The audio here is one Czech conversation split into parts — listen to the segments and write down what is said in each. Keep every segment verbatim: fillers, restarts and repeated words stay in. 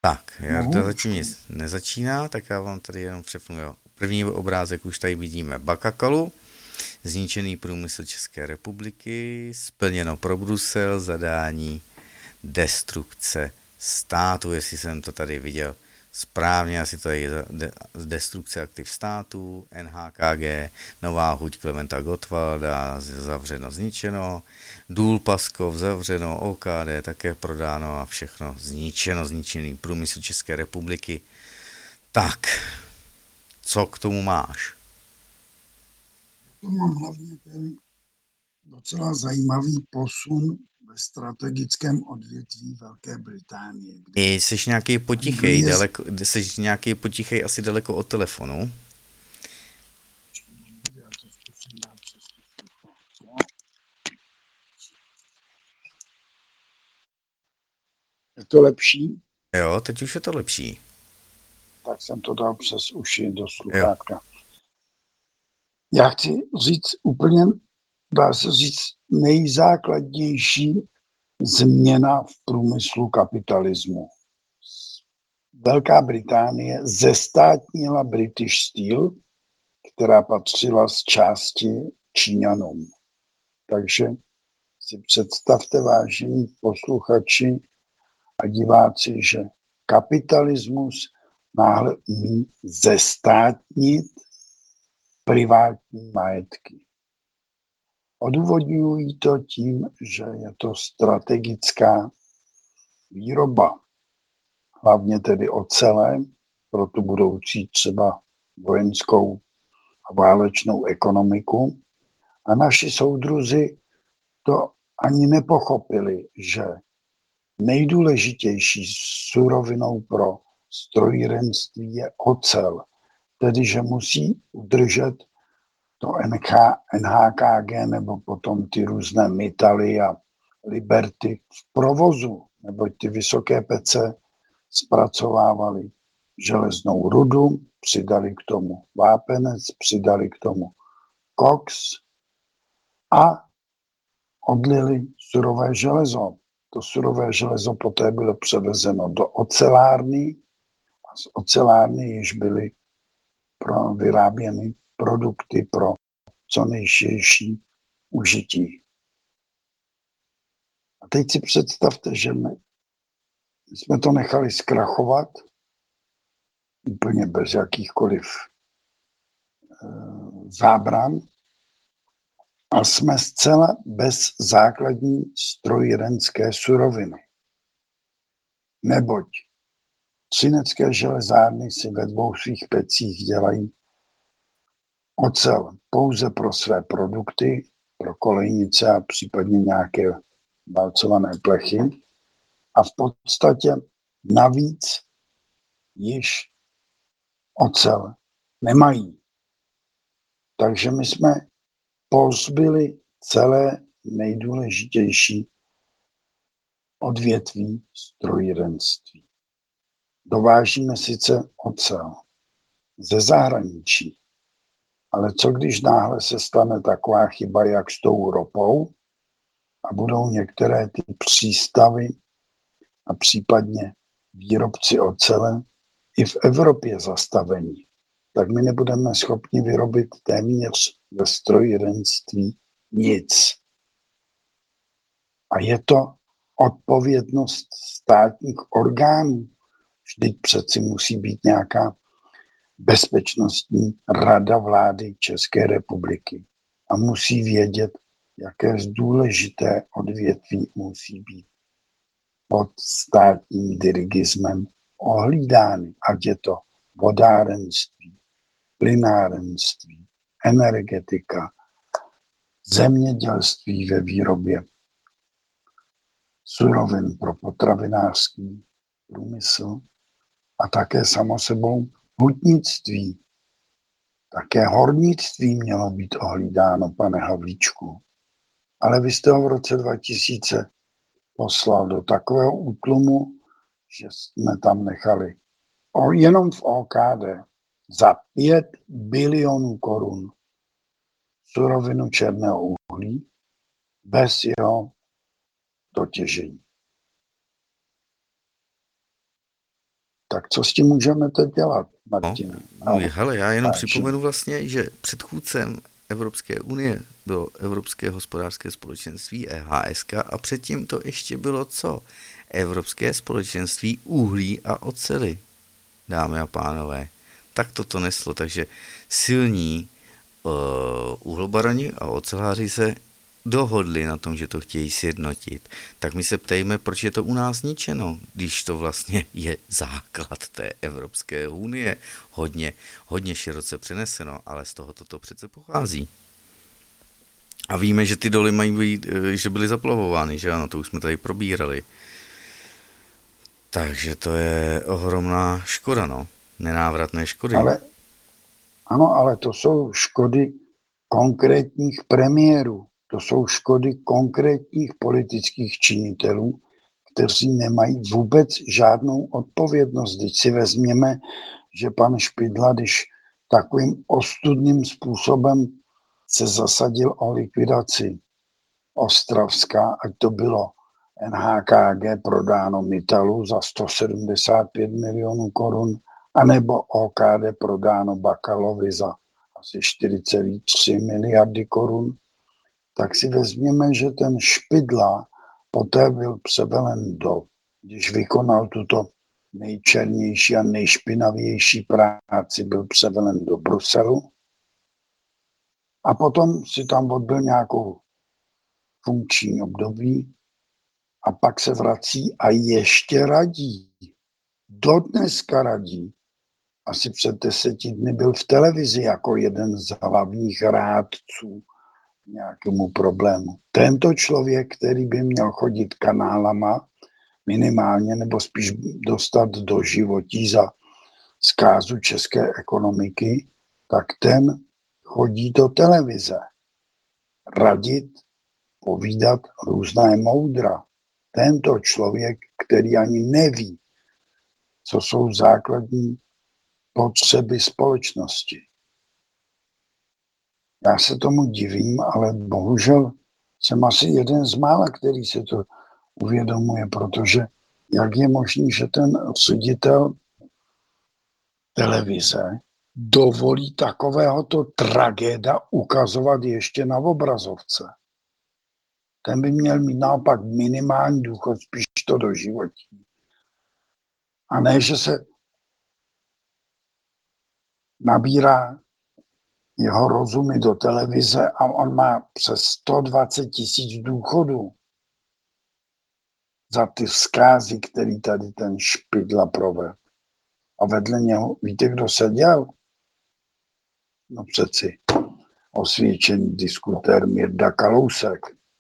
Tak, Jarda No, zatím nic nezačíná, tak já vám tady jenom přepnu. Jo. První obrázek už tady vidíme Bakakalu, zničený průmysl České republiky, splněno pro Brusel, zadání destrukce státu, jestli jsem to tady viděl správně, asi to je de- destrukce aktiv státu, N H K G, Nová huť Klementa Gottwalda, zavřeno, zničeno, Důl Paskov, zavřeno, O K D také prodáno a všechno zničeno, zničený průmysl České republiky. Tak, co k tomu máš? to mám hlavně ten docela zajímavý posun ve strategickém odvětví Velké Británie, kdy Jsi nějaký potichej, Anglie, daleko, jsi nějaký potichej asi daleko od telefonu. já to zkusím dát přes sluchátka. Je to lepší? Jo, teď už je to lepší. Tak jsem to dal přes uši do Jo. sluchátka. Já chci říct úplně, dá se říct, nejzákladnější změna v průmyslu kapitalismu. Velká Británie zestátnila British Steel, která patřila z části Číňanům. Takže si představte, vážení posluchači a diváci, že kapitalismus náhle umí zestátnit privátní majetky. Odůvodňují to tím, že je to strategická výroba, hlavně tedy ocele pro tu budoucí třeba vojenskou a válečnou ekonomiku. A naši soudruzi to ani nepochopili, že nejdůležitější surovinou pro strojírenství je ocel, tedy že musí udržet to N H K G nebo potom ty různé Mitaly a Liberty v provozu, neboť ty vysoké pece zpracovávaly železnou rudu, přidali k tomu vápenec, přidali k tomu koks a odlili surové železo. To surové železo poté bylo převezeno do ocelárny a z ocelárny již byly pro vyráběny produkty pro co nejširší užití. A teď si představte, že my jsme to nechali zkrachovat úplně bez jakýchkoliv zábran a jsme zcela bez základní strojírenské suroviny. Neboť třinecké železárny si ve dvou svých pecích dělají ocel pouze pro své produkty, pro kolejnice a případně nějaké válcované plechy. A v podstatě navíc již ocel nemají. Takže my jsme pozbyli celé nejdůležitější odvětví strojírenství. Dovážíme sice ocel ze zahraničí, ale co když náhle se stane taková chyba, jak s tou ropou a budou některé ty přístavy a případně výrobci ocele i v Evropě zastavení, tak my nebudeme schopni vyrobit téměř ve strojírenství nic. A je to odpovědnost státních orgánů. Vždyť přeci musí být nějaká bezpečnostní rada vlády České republiky a musí vědět, jaké důležité odvětví musí být pod státním dirigismem ohlídány, ať je to vodárenství, plynárenství, energetika, zemědělství ve výrobě surovin pro potravinářský průmysl a také samo sebou hutnictví. Také hornictví mělo být ohlídáno, pane Havlíčku. Ale vy jste ho v roce dva tisíce poslal do takového útlumu, že jsme tam nechali o, jenom v O K D za pět bilionů korun surovinu černého uhlí bez jeho dotěžení. Tak co s tím můžeme teď dělat, No, Martine? no hele, já jenom takže- připomenu vlastně, že předchůdcem Evropské unie bylo Evropské hospodářské společenství E H S K a předtím to ještě bylo co? Evropské společenství uhlí a oceli, dámy a pánové. Tak to to neslo, takže silní uh, uhlobarani a oceláři se dohodli na tom, že to chtějí sjednotit. Tak my se ptejme, proč je to u nás zničeno, když to vlastně je základ té Evropské unie. Hodně, hodně široce přeneseno, ale z toho toto přece pochází. A víme, že ty doly mají být, že byly zaplavovány, že ano, to už jsme tady probírali. Takže to je ohromná škoda, no. Nenávratné škody. Ale, ano, ale to jsou škody konkrétních premiérů. To jsou škody konkrétních politických činitelů, kteří nemají vůbec žádnou odpovědnost. Teď si vezměme, že pan Špidla, když takovým ostudným způsobem se zasadil o likvidaci Ostravska, ať to bylo N H K G prodáno Mitalu za sto sedmdesát pět milionů korun, anebo O K D prodáno Bakalovi za asi čtyři celé tři miliardy korun, tak si vezměme, že ten Špidla poté byl převelen do, když vykonal tuto nejčernější a nejšpinavější práci, byl převelen do Bruselu a potom si tam odbyl nějakou funkční období a pak se vrací a ještě radí. Dodneska radí. Asi před deseti dny byl v televizi jako jeden z hlavních rádců nějakému problému. Tento člověk, který by měl chodit kanálama minimálně, nebo spíš dostat do životí za zkázu české ekonomiky, tak ten chodí do televize. Radit, povídat různé moudra. Tento člověk, který ani neví, co jsou základní potřeby společnosti. Já se tomu divím, ale bohužel jsem asi jeden z mála, který se to uvědomuje, protože jak je možné, že ten ředitel televize dovolí takovéhoto tragéda ukazovat ještě na obrazovce. Ten by měl mít naopak minimální důchod, spíš to do životí. A ne, že se nabírá jeho rozumy do televize a on má přes sto dvacet tisíc důchodů za ty vzkázy, který tady ten Špidla provedl. A vedle něho, víte, kdo seděl? No přeci osvědčený diskutér Mirda Kalousek.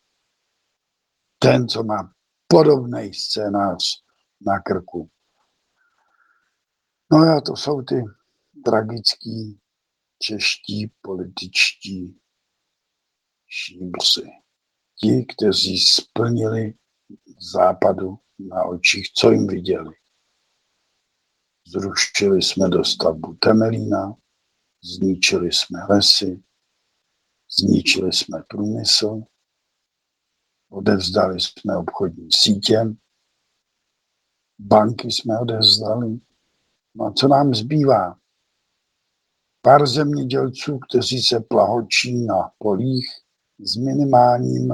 Ten, co má podobný scénář na krku. No a to jsou ty tragický čeští političtí šíbři. Ti, kteří splnili západu na očích, co jim viděli. Zrušili jsme dostavbu Temelína, zničili jsme lesy, zničili jsme průmysl, odevzdali jsme obchodní sítě, banky jsme odevzdali. No a co nám zbývá? Pár zemědělců, kteří se plahočí na polích s minimálním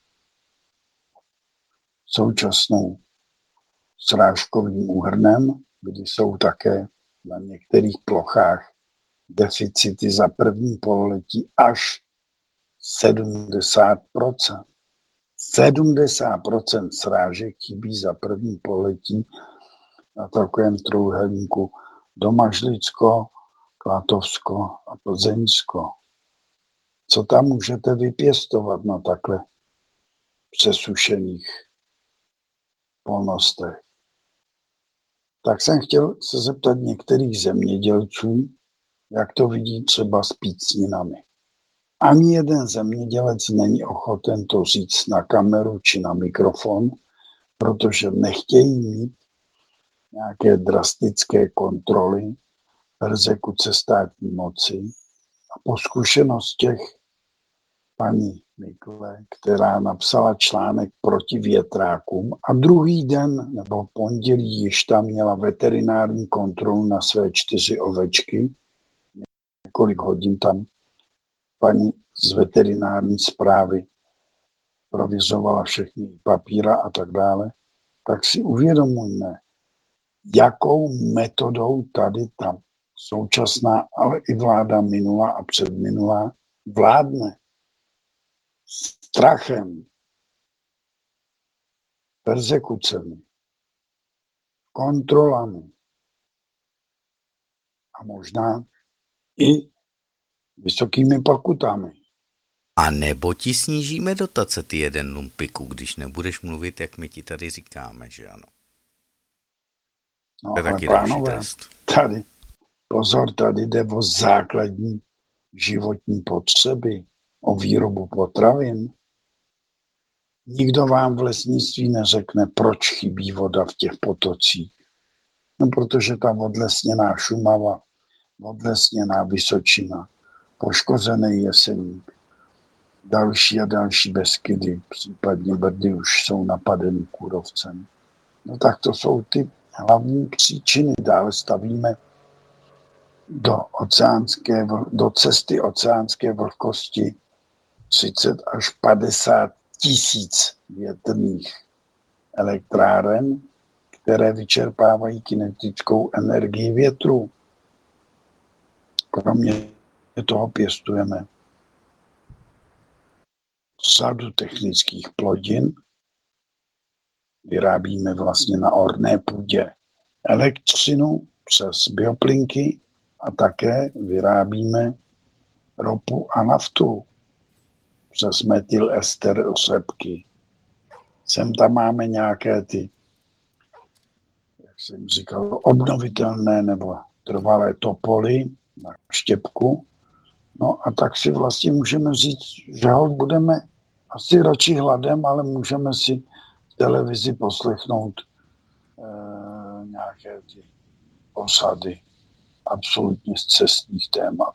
současnou srážkovým úhrnem, kdy jsou také na některých plochách deficity za první pololetí až sedmdesát procent. sedmdesát procent srážek chybí za první pololetí na takovém trojúhelníku Domažlicko, Klatovsko a Plzeňsko. Co tam můžete vypěstovat na takhle přesušených polnostech? Tak jsem chtěl se zeptat některých zemědělců, jak to vidí třeba s pícninami. Ani jeden zemědělec není ochoten to říct na kameru či na mikrofon, protože nechtějí mít nějaké drastické kontroly, persekuce státní moci. A po zkušenostech paní Mikle, která napsala článek proti větrákům a druhý den nebo pondělí již tam měla veterinární kontrolu na své čtyři ovečky. Několik hodin tam paní z veterinární správy provizovala všechny papíra a tak dále, tak si uvědomujme, jakou metodou tady ta současná, ale i vláda minulá a předminulá vládne. Strachem, persekucemi, kontrolami a možná i vysokými pokutami. A nebo ti snížíme dotace, ty jeden lumpiku, když nebudeš mluvit, jak my ti tady říkáme, že ano. No, To je ale taky další pánové, test. tady, pozor, tady jde o základní životní potřeby, o výrobu potravin. Nikdo vám v lesnictví neřekne, proč chybí voda v těch potocích. No, protože ta odlesněná Šumava, odlesněná Vysočina, poškozený Jeseník, další a další Beskydy, případně Brdy už jsou napadeny kůrovcem. No tak to jsou ty hlavní příčiny. Dále stavíme do, oceánské, do cesty oceánské vlhkosti třicet až padesát tisíc větrných elektráren, které vyčerpávají kinetickou energii větru. Kromě toho pěstujeme sadu technických plodin, vyrábíme vlastně na orné půdě elektřinu přes bioplynky a také vyrábíme ropu a naftu přes metylester řepky. Sem tam máme nějaké ty, jak jsem říkal, obnovitelné nebo trvalé topoly na štěpku. No a tak si vlastně můžeme říct, že ho budeme asi radši hladem, ale můžeme si v televizi poslechnout e, nějaké ty osady absolutně z cestních témat.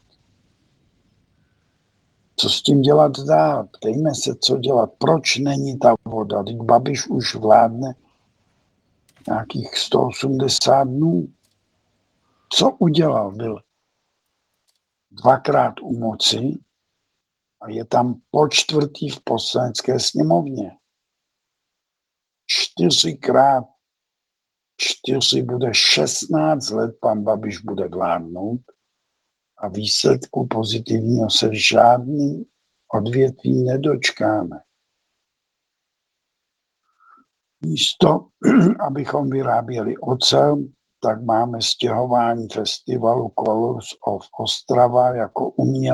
Co s tím dělat dál? Ptejme se, co dělat. Proč není ta voda? Teď Babiš už vládne nějakých sto osmdesát dnů. Co udělal? Byl dvakrát u moci a je tam po čtvrtý v poslanecké sněmovně. Čtyřikrát, čtyři bude šestnáct let, pan Babiš bude vládnout a výsledku pozitivního se žádný odvětví nedočkáme. Místo, abychom vyráběli ocel, tak máme stěhování festivalu Colors of Ostrava jako umělé